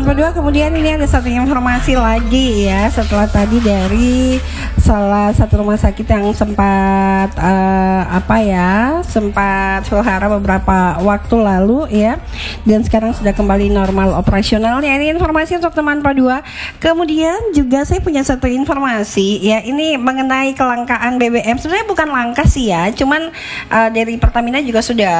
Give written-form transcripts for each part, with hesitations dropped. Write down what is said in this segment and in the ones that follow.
berdua, kemudian ini ada satu informasi lagi ya, setelah tadi dari salah satu rumah sakit yang sempat sempat huru-hara beberapa waktu lalu ya, dan sekarang sudah kembali normal operasionalnya. Ini informasi untuk teman berdua. Kemudian juga saya punya satu informasi ya, ini mengenai kelangkaan BBM. Sebenarnya bukan langka sih ya, cuman dari Pertamina juga sudah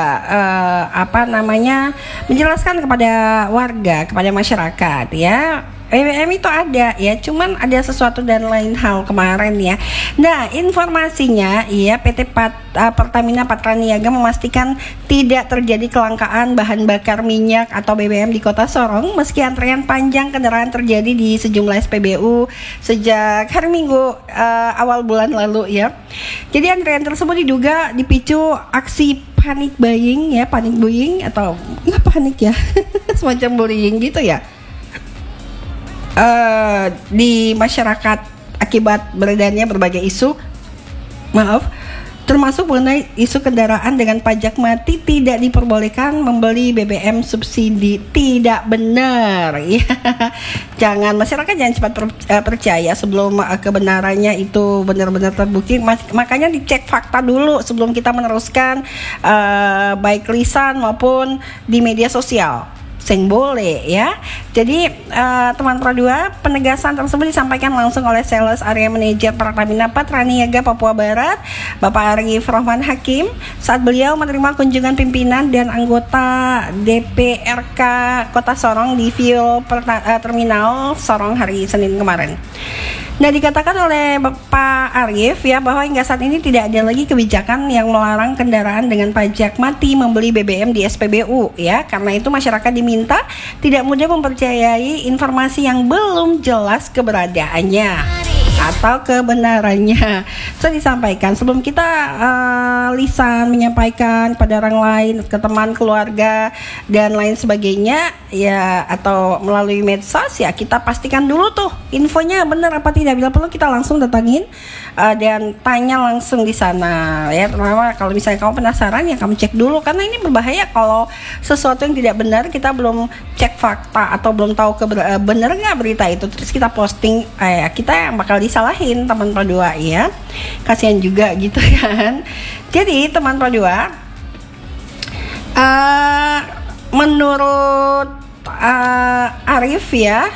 menjelaskan kepada warga, kepada masyarakat ya, BBM itu ada ya, cuman ada sesuatu dan lain hal kemarin ya. Nah, informasinya ya, PT Pertamina Patraniaga memastikan tidak terjadi kelangkaan bahan bakar minyak atau BBM di Kota Sorong meski antrean panjang kendaraan terjadi di sejumlah SPBU sejak hari Minggu awal bulan lalu ya. Jadi antrean tersebut diduga dipicu aksi panic buying atau nggak panik ya semacam bullying gitu ya di masyarakat akibat beredarnya berbagai isu termasuk mengenai isu kendaraan dengan pajak mati tidak diperbolehkan membeli BBM subsidi. Tidak benar ya. Masyarakat jangan cepat percaya sebelum kebenarannya itu benar-benar terbukti. Makanya dicek fakta dulu sebelum kita meneruskan baik lisan maupun di media sosial. Sing boleh ya. Jadi teman Pro 2, penegasan tersebut disampaikan langsung oleh Sales Area Manager Pertamina Patraniaga Papua Barat, Bapak Arif Rohman Hakim, saat beliau menerima kunjungan pimpinan dan anggota DPRK Kota Sorong di Fuel Terminal Sorong hari Senin kemarin. Nah, dikatakan oleh Bapak Arif ya bahwa hingga saat ini tidak ada lagi kebijakan yang melarang kendaraan dengan pajak mati membeli BBM di SPBU ya. Karena itu masyarakat diminta tidak mudah mempercayai informasi yang belum jelas keberadaannya atau kebenarannya. Saya disampaikan sebelum kita lisan menyampaikan pada orang lain, ke teman, keluarga dan lain sebagainya ya, atau melalui medsos ya, kita pastikan dulu tuh infonya benar apa tidak. Bila perlu kita langsung datangin dan tanya langsung di sana ya. Terutama kalau misalnya kamu penasaran ya, kamu cek dulu, karena ini berbahaya kalau sesuatu yang tidak benar kita belum cek fakta atau belum tahu benar nggak berita itu, terus kita posting, kita yang bakal disalahin teman Pro 2 ya. Kasihan juga gitu kan. Jadi teman Pro 2, menurut Arif ya,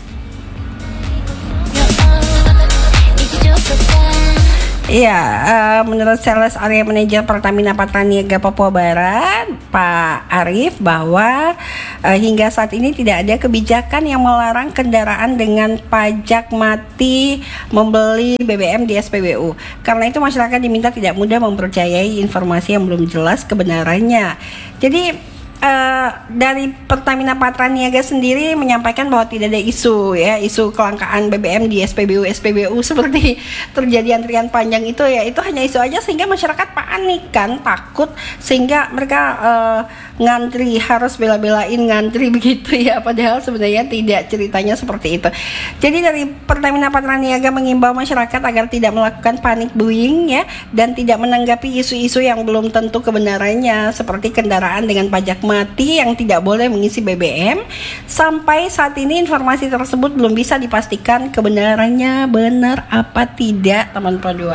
menurut Sales Area Manager Pertamina Patraniaga Papua Barat, Pak Arif, bahwa hingga saat ini tidak ada kebijakan yang melarang kendaraan dengan pajak mati membeli BBM di SPBU. Karena itu masyarakat diminta tidak mudah mempercayai informasi yang belum jelas kebenarannya. Jadi dari Pertamina Patraniaga sendiri menyampaikan bahwa tidak ada isu kelangkaan BBM di SPBU seperti terjadi antrian panjang itu ya, itu hanya isu aja sehingga masyarakat panik kan, takut sehingga mereka ngantri, harus bela-belain ngantri begitu ya, padahal sebenarnya tidak, ceritanya seperti itu. Jadi dari Pertamina Patraniaga mengimbau masyarakat agar tidak melakukan panic buying ya, dan tidak menanggapi isu-isu yang belum tentu kebenarannya seperti kendaraan dengan pajak mati yang tidak boleh mengisi BBM. Sampai saat ini informasi tersebut belum bisa dipastikan kebenarannya benar apa tidak, teman Pro 2.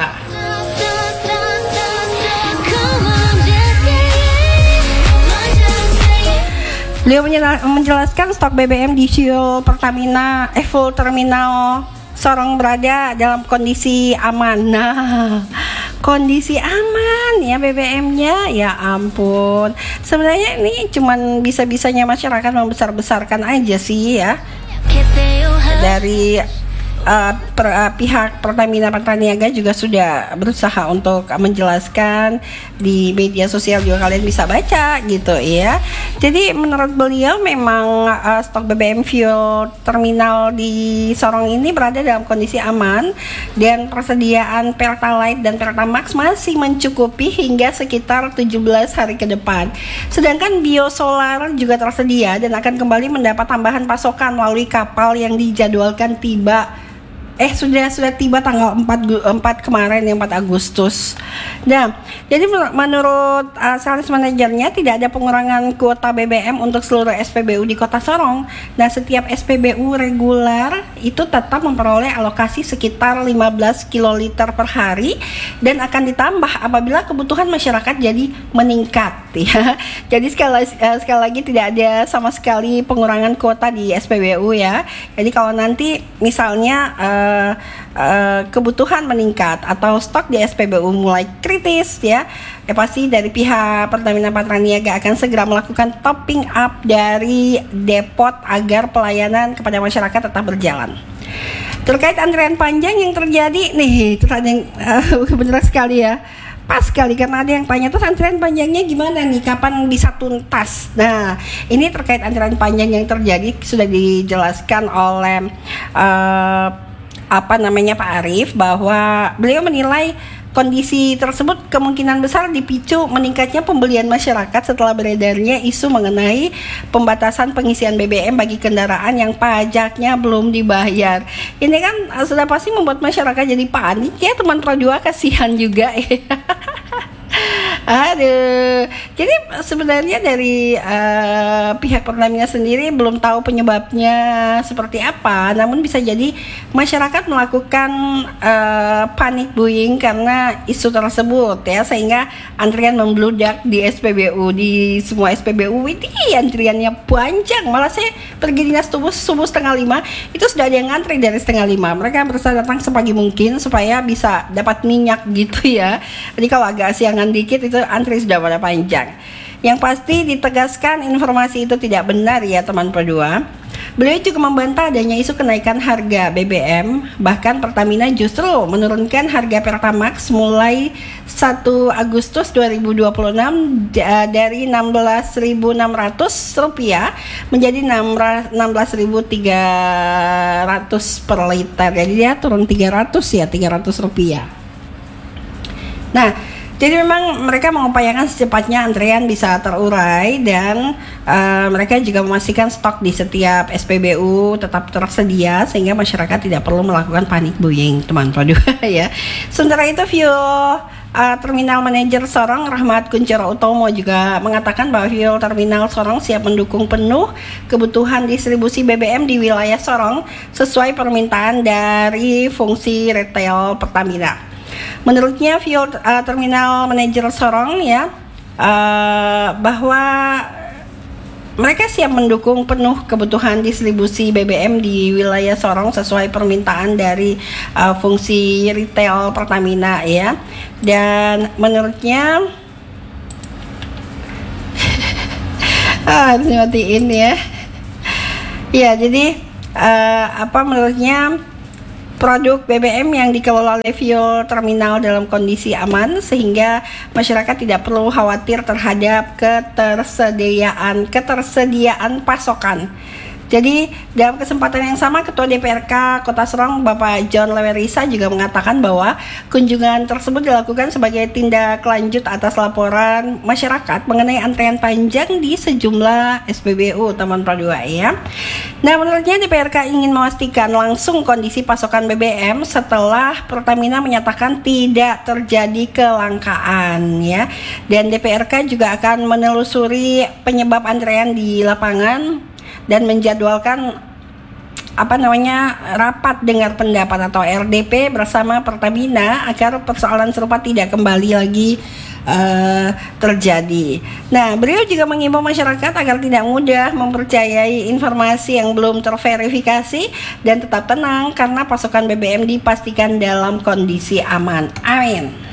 Beliau menjelaskan stok BBM di Fuel Terminal Sorong berada dalam kondisi aman. Nah, kondisi aman ya BBM-nya, ya ampun. Sebenarnya ini cuman bisa-bisanya masyarakat membesar-besarkan aja sih ya. Dari pihak Pertamina Patraniaga juga sudah berusaha untuk menjelaskan di media sosial, juga kalian bisa baca gitu ya. Jadi menurut beliau memang stok BBM Fuel Terminal di Sorong ini berada dalam kondisi aman, dan persediaan Pertalite dan Pertamax masih mencukupi hingga sekitar 17 hari ke depan. Sedangkan biosolar juga tersedia dan akan kembali mendapat tambahan pasokan melalui kapal yang dijadwalkan tiba sudah tiba tanggal 4 kemarin yang 4 Agustus. Nah, jadi menurut sales manajernya tidak ada pengurangan kuota BBM untuk seluruh SPBU di Kota Sorong. Nah, setiap SPBU reguler itu tetap memperoleh alokasi sekitar 15 kiloliter per hari dan akan ditambah apabila kebutuhan masyarakat jadi meningkat ya. Jadi sekali lagi tidak ada sama sekali pengurangan kuota di SPBU ya. Jadi kalau nanti misalnya kebutuhan meningkat atau stok di SPBU mulai kritis ya, pasti dari pihak Pertamina Patraniaga akan segera melakukan topping up dari depot agar pelayanan kepada masyarakat tetap berjalan. Terkait antrian panjang yang terjadi nih, itu tadi benar sekali ya. Pas sekali karena ada yang tanya terus antrian panjangnya gimana nih, kapan bisa tuntas. Nah, ini terkait antrian panjang yang terjadi sudah dijelaskan oleh Pak Arief, bahwa beliau menilai kondisi tersebut kemungkinan besar dipicu meningkatnya pembelian masyarakat setelah beredarnya isu mengenai pembatasan pengisian BBM bagi kendaraan yang pajaknya belum dibayar. Ini kan sudah pasti membuat masyarakat jadi panik ya, teman Pro 2, kasihan juga ya. Aduh, jadi sebenarnya dari pihak Pertamina sendiri belum tahu penyebabnya seperti apa, namun bisa jadi masyarakat melakukan panic buying karena isu tersebut ya, sehingga antrian membludak di SPBU, di semua SPBU. Ini antriannya panjang, malah saya pergi dinas subuh 4:30 itu sudah ada yang ngantri dari 4:30. Mereka berusaha datang sepagi mungkin supaya bisa dapat minyak gitu ya. Jadi kalau agak siangan dikit itu antri sudah pada panjang. Yang pasti ditegaskan informasi itu tidak benar ya teman Pro 2. Beliau juga membantah adanya isu kenaikan harga BBM, bahkan Pertamina justru menurunkan harga Pertamax mulai 1 Agustus 2026 dari Rp16.600 menjadi Rp16.300 per liter. Jadi dia turun Rp300. Nah, jadi memang mereka mengupayakan secepatnya antrean bisa terurai dan mereka juga memastikan stok di setiap SPBU tetap tersedia sehingga masyarakat tidak perlu melakukan panic buying, teman Pro 2 ya. Sementara itu Fuel Terminal Manager Sorong Rahmat Kuncoro Utomo juga mengatakan bahwa Fuel Terminal Sorong siap mendukung penuh kebutuhan distribusi BBM di wilayah Sorong sesuai permintaan dari fungsi retail Pertamina. Menurutnya Fuel Terminal Manager Sorong ya, bahwa mereka siap mendukung penuh kebutuhan distribusi BBM di wilayah Sorong sesuai permintaan dari fungsi retail Pertamina ya. Dan menurutnya harus matiin ya. Ya, jadi menurutnya produk BBM yang dikelola oleh Fuel Terminal dalam kondisi aman sehingga masyarakat tidak perlu khawatir terhadap ketersediaan pasokan. Jadi dalam kesempatan yang sama Ketua DPRK Kota Sorong Bapak John Lewerisa juga mengatakan bahwa kunjungan tersebut dilakukan sebagai tindak lanjut atas laporan masyarakat mengenai antrean panjang di sejumlah SPBU teman Pro 2 ya. Nah, menurutnya DPRK ingin memastikan langsung kondisi pasokan BBM setelah Pertamina menyatakan tidak terjadi kelangkaan ya. Dan DPRK juga akan menelusuri penyebab antrean di lapangan dan menjadwalkan rapat dengar pendapat atau RDP bersama Pertamina agar persoalan serupa tidak kembali lagi terjadi. Nah, beliau juga mengimbau masyarakat agar tidak mudah mempercayai informasi yang belum terverifikasi dan tetap tenang karena pasokan BBM dipastikan dalam kondisi aman. Amin.